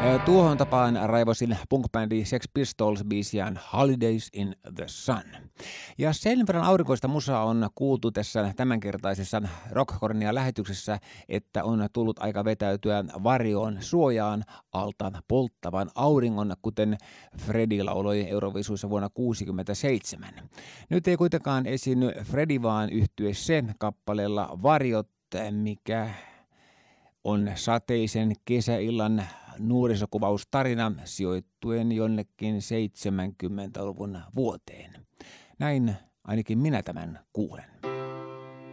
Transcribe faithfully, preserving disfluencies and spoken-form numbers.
Tuohon tapaan raivosin punk-bändi Sex Pistols-biisiään Holidays in the Sun. Ja sen verran aurinkoista musaa on kuultu tässä tämänkertaisessa Rockkornia-lähetyksessä, että on tullut aika vetäytyä varjoon suojaan alta polttavan auringon, kuten Freddie lauloi Eurovisuissa vuonna tuhatyhdeksänsataakuusikymmentäseitsemän. Nyt ei kuitenkaan esiinny Freddie, vaan yhtye se kappaleella Varjot, mikä on sateisen kesäillan nuorisokuvaustarina sijoittuen jonnekin seitsemänkymmentäluvun vuoteen. Näin ainakin minä tämän kuulen.